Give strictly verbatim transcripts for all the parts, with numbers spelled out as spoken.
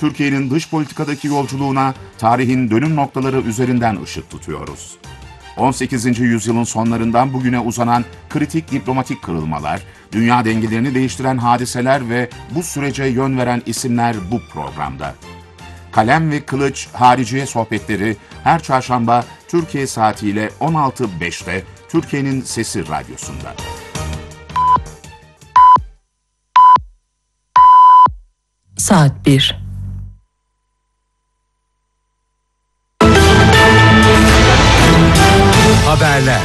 Türkiye'nin dış politikadaki yolculuğuna tarihin dönüm noktaları üzerinden ışık tutuyoruz. on sekizinci yüzyılın sonlarından bugüne uzanan kritik diplomatik kırılmalar, dünya dengelerini değiştiren hadiseler ve bu sürece yön veren isimler bu programda. Kalem ve Kılıç Hariciye Sohbetleri her çarşamba Türkiye saatiyle on altı beşte Türkiye'nin Sesi Radyosu'nda. Saat bir. Haberler.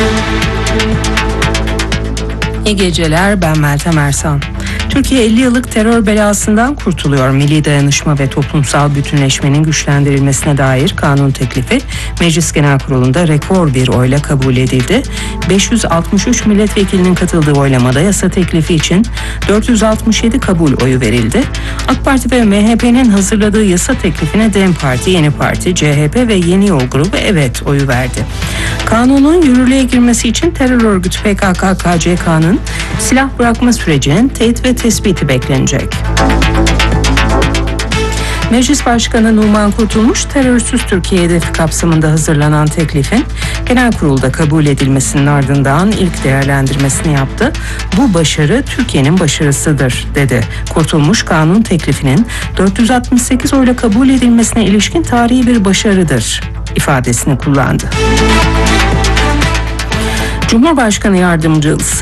İyi geceler, ben Meltem Ersan. Türkiye elli yıllık terör belasından kurtuluyor. Milli dayanışma ve toplumsal bütünleşmenin güçlendirilmesine dair kanun teklifi Meclis Genel Kurulu'nda rekor bir oyla kabul edildi. beş yüz altmış üç milletvekilinin katıldığı oylamada yasa teklifi için dört yüz altmış yedi kabul oyu verildi. AK Parti ve M H P'nin hazırladığı yasa teklifine DEM Parti, Yeni Parti, C H P ve Yeni Yol grubu evet oyu verdi. Kanunun yürürlüğe girmesi için terör örgütü P K K K C K'nın silah bırakma sürecinin teyit ve tespiti beklenecek. Meclis Başkanı Numan Kurtulmuş, terörsüz Türkiye hedefi kapsamında hazırlanan teklifin genel kurulda kabul edilmesinin ardından ilk değerlendirmesini yaptı. Bu başarı Türkiye'nin başarısıdır, dedi. Kurtulmuş, kanun teklifinin dört yüz altmış sekiz oyla kabul edilmesine ilişkin tarihi bir başarıdır ifadesini kullandı. Cumhurbaşkanı Yardımcısı